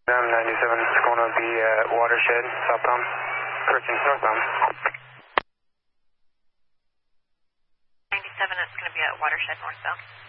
97 is going to be Watershed, southbound. Correction, northbound. 97 is going to be at Watershed, northbound.